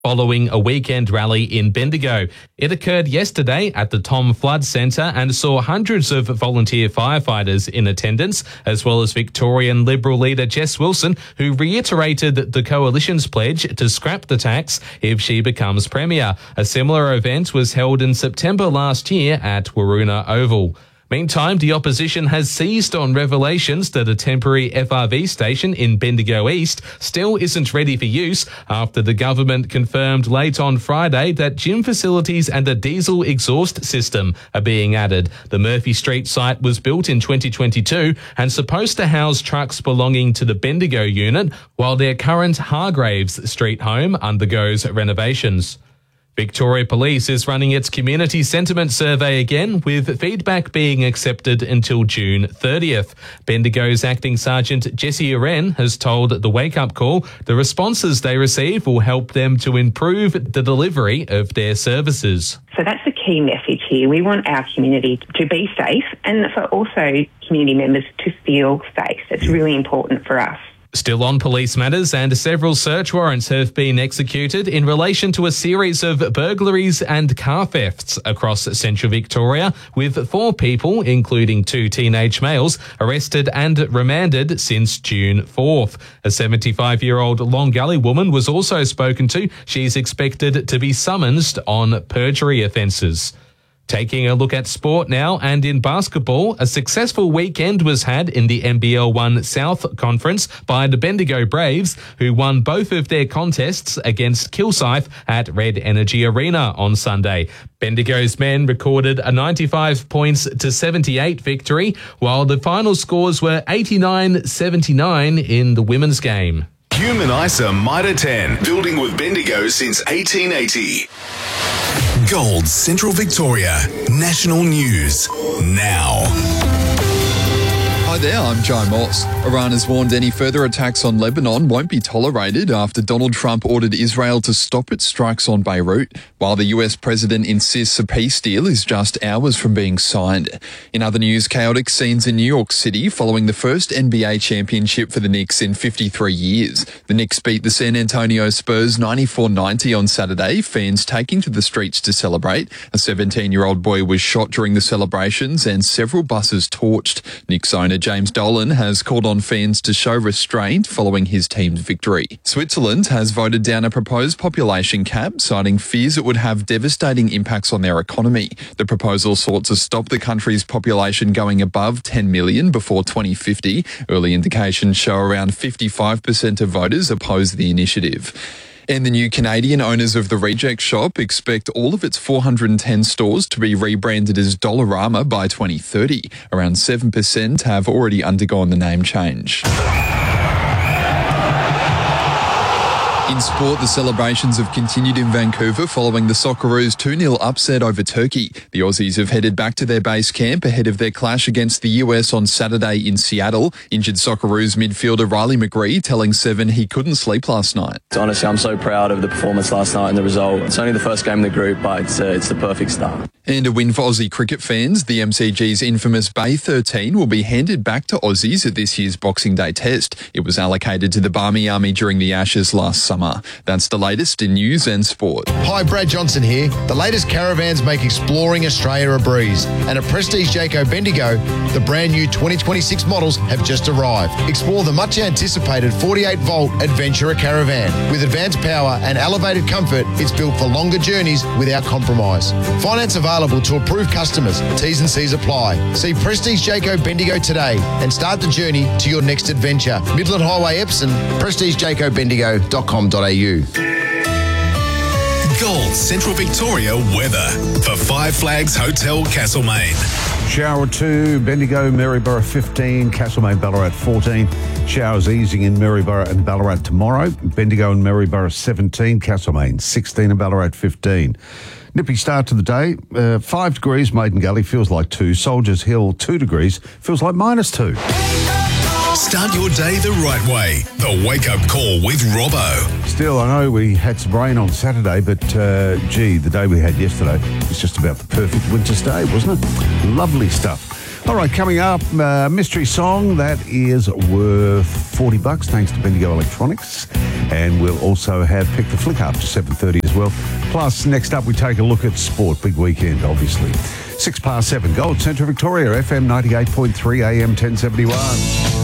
following a weekend rally in Bendigo. It occurred yesterday at the Tom Flood Centre and saw hundreds of volunteer firefighters in attendance, as well as Victorian Liberal leader Jess Wilson, who reiterated the Coalition's pledge to scrap the tax if she becomes Premier. A similar event was held in September last year at Waroona Oval. Meantime, the opposition has seized on revelations that a temporary FRV station in Bendigo East still isn't ready for use after the government confirmed late on Friday that gym facilities and a diesel exhaust system are being added. The Murphy Street site was built in 2022 and supposed to house trucks belonging to the Bendigo unit, while their current Hargraves Street home undergoes renovations. Victoria Police is running its community sentiment survey again, with feedback being accepted until June 30th. Bendigo's Acting Sergeant Jessie Oren has told the Wake Up Call the responses they receive will help them to improve the delivery of their services. So that's the key message here. We want our community to be safe and for also community members to feel safe. It's really important for us. Still on police matters, and several search warrants have been executed in relation to a series of burglaries and car thefts across central Victoria, with 4 people, including 2 teenage males, arrested and remanded since June 4th. A 75-year-old Long Gully woman was also spoken to. She's expected to be summoned on perjury offences. Taking a look at sport now, and in basketball, a successful weekend was had in the NBL 1 South Conference by the Bendigo Braves, who won both of their contests against Kilsyth at Red Energy Arena on Sunday. Bendigo's men recorded a 95 points to 78 victory, while the final scores were 89-79 in the women's game. Human ISA Mitre 10, building with Bendigo since 1880. Gold Central Victoria, national news now. Hi there, I'm Joe Moss. Iran has warned any further attacks on Lebanon won't be tolerated after Donald Trump ordered Israel to stop its strikes on Beirut, while the US president insists a peace deal is just hours from being signed. In other news, chaotic scenes in New York City following the first NBA championship for the Knicks in 53 years. The Knicks beat the San Antonio Spurs 94-90 on Saturday, fans taking to the streets to celebrate. A 17-year-old boy was shot during the celebrations and several buses torched. Knicks owner James Dolan has called on fans to show restraint following his team's victory. Switzerland has voted down a proposed population cap, citing fears it would have devastating impacts on their economy. The proposal sought to stop the country's population going above 10 million before 2050. Early indications show around 55% of voters oppose the initiative. And the new Canadian owners of the Reject Shop expect all of its 410 stores to be rebranded as Dollarama by 2030. Around 7% have already undergone the name change. In sport, the celebrations have continued in Vancouver following the Socceroos 2-0 upset over Turkey. The Aussies have headed back to their base camp ahead of their clash against the US on Saturday in Seattle. Injured Socceroos midfielder Riley McGree telling Seven he couldn't sleep last night. Honestly, I'm so proud of the performance last night and the result. It's only the first game in the group, but it's the perfect start. And a win for Aussie cricket fans. The MCG's infamous Bay 13 will be handed back to Aussies at this year's Boxing Day test. It was allocated to the Barmy Army during the Ashes last summer. That's the latest in news and sport. Hi, Brad Johnson here. The latest caravans make exploring Australia a breeze. And at Prestige Jayco Bendigo, the brand new 2026 models have just arrived. Explore the much anticipated 48-volt Adventurer caravan. With advanced power and elevated comfort, it's built for longer journeys without compromise. Finance available to approved customers. T's and C's apply. See Prestige Jayco Bendigo today and start the journey to your next adventure. Midland Highway, Epsom, prestigejaycobendigo.com.au. Gold Central Victoria weather for Five Flags Hotel Castlemaine. Shower 2, Bendigo, Maryborough 15, Castlemaine, Ballarat 14. Showers easing in Maryborough and Ballarat tomorrow. Bendigo and Maryborough 17, Castlemaine 16 and Ballarat 15. Nippy start to the day. 5 degrees, Maiden Gully feels like 2. Soldiers Hill 2 degrees, feels like -2. Start your day the right way. The Wake Up Call with Robbo. Still, I know we had some rain on Saturday, but the day we had yesterday was just about the perfect winter's day, wasn't it? Lovely stuff. All right, coming up, mystery song that is worth $40 thanks to Bendigo Electronics. And we'll also have Pick the Flick after 7:30 as well. Plus, next up, we take a look at sport. Big weekend, obviously. 7:06, Gold Central Victoria, FM 98.3, AM 1071.